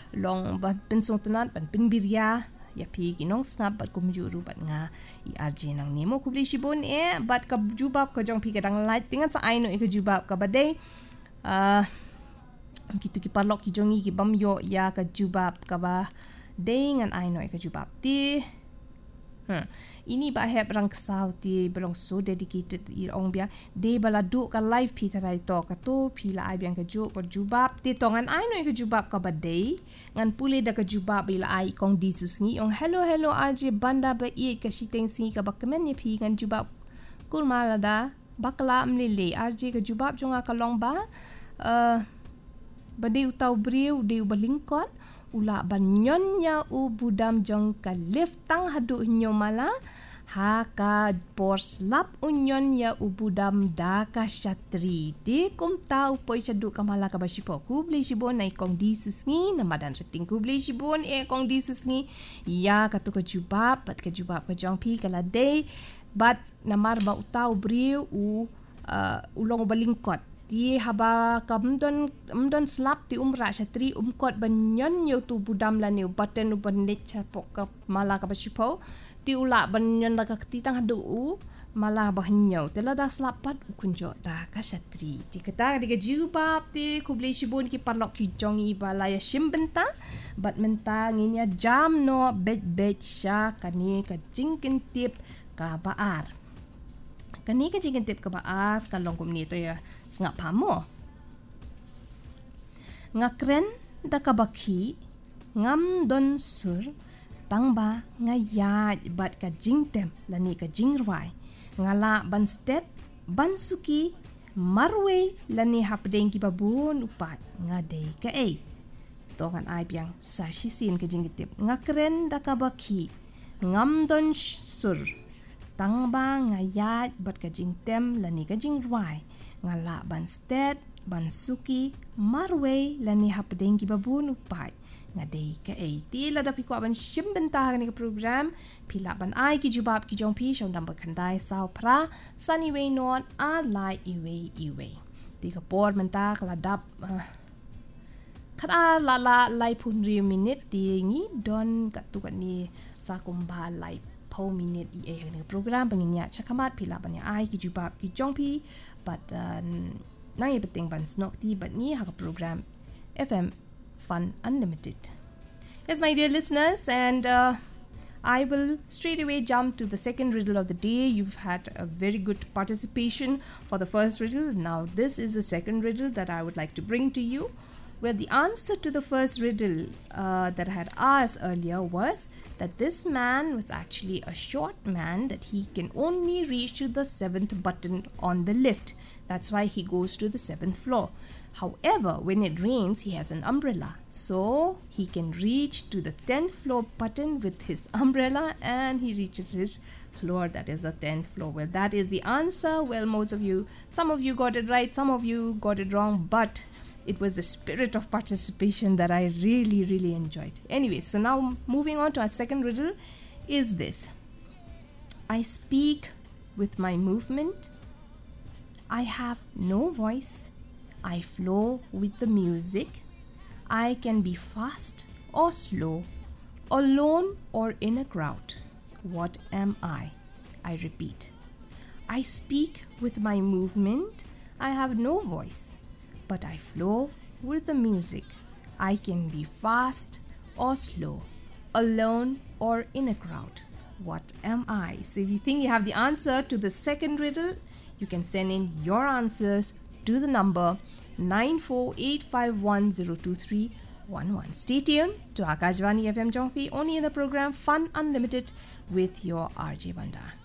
long bat pensong tenat ban pinbiria ya pi ginong snap bat kumjuru bat nga I RJ nang nemo kubli shibon bat ka jubab ka jong pi kadang light tingan sa aino ka jubab ka badai kitu ki parlok ki jongi ki bamyo ya ka jubab ka ba dengan aino ka jubab ti ini ba heb rang sau ti belong so dedicated I ong bia de bala du ka live pi tarai to ka to pi la ai biang ka ju ko jubab ti tongan ai no ka jubab ka ba de ngan pule da ka jubab bila ai kong disus ni ong hello RJ banda ba I ka shiteng si ka ba kemen ni pi ngan jubab kul malada bakla amlele RJ ka jubab jonga ka long ba ba de utau briu de balingkot ula banyon ya u budam jong ka lift tang hadu nyo mala ha ka porslap unyon ya u budam da ka shatri ti kum tau poi chadu kamala ka basipo ku ble sibon nai kong di susngi na madan reting ku ble sibon kong di susngi ya ka tu ka jubab pat ka jubab ka jong pi kala day bat namar ba utau briu u ulong balingkot ti haba kamdon slap ti umra shatri umkot banyon yo tu budam la ni baten ubanit chapok ka mala ka basipo ti ula banyon la ka titang hadu mala bahnyo tela da slapat kunjo da ka shatri ti kata diga jubab ti kubli shibun ki parlok ki jongi balaya shimbenta bat menta nginya jam no bet sha kani ka jingkin tip ka baar kani ka jingkin tip ka baar kalong kumni to ya ngak pamo ngakren da kabaki ngam don sur tangba ngayat bat ka jingtem lani ka jingrwai ngala ban step ban suki marwe lani hapdeng ki babun upat ngadei ka tongan ai piang sashisin ka jingitip ngakren da kabaki ngam don sur tangba ngayat bat ka jingtem lani ka jingrwai ngala ban stet ban suki marwe lani hapdeng ki babun upai ngadei ka ti la da pi ko ban shimbenta ni ka program pila ban ai ki jubab ki jong pi shong number khandai sao pra sunny way non a lai iwe ti ka por menta kala dap khada la lai phun ri minute ti ngi don ka tu ka ni sa kumba lai po minute ni program panginya chakamat pila ban ai ki jubab ki jong pi but nang ibeting ban snok ti but ni ha program FM Fun Unlimited. Yes, my dear listeners, and I will straight away jump to the second riddle of the day. You've had a very good participation for the first riddle. Now this is the second riddle that I would like to bring to you, where the answer to the first riddle that I had asked earlier was that this man was actually a short man, that he can only reach to the 7th button on the lift. That's why he goes to the 7th floor. However, when it rains, he has an umbrella, so he can reach to the 10th floor button with his umbrella, and he reaches his floor, that is the 10th floor. Well, that is the answer. Well, some of you got it right, some of you got it wrong, but it was the spirit of participation that I really, really enjoyed. Anyway, so now moving on to our second riddle is this. I speak with my movement. I have no voice. I flow with the music. I can be fast or slow, alone or in a crowd. What am I? I repeat. I speak with my movement. I have no voice, but I flow with the music. I can be fast or slow, alone or in a crowd. What am I? So if you think you have the answer to the second riddle, you can send in your answers to the number 9485102311. Stay tuned to Akashvani FM Jongfi, only in the program Fun Unlimited with your RJ Banda.